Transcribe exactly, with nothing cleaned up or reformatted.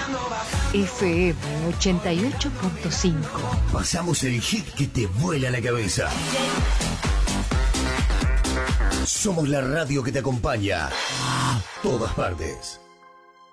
F M ochenta y ocho punto cinco. Pasamos el hit que te vuela la cabeza. Somos la radio que te acompaña a todas partes.